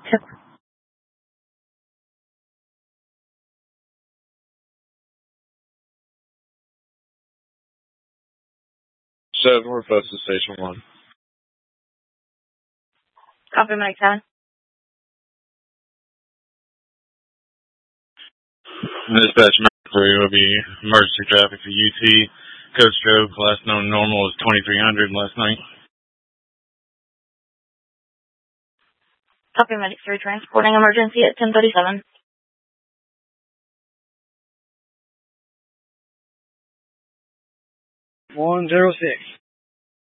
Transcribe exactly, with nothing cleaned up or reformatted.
Seven, we're close to station one. Copy, Mike seven. Dispatch three will be emergency traffic for U T. Coach Joe, last known normal was twenty-three hundred last night. Copy, Medic three, transporting emergency at ten thirty-seven. one zero six.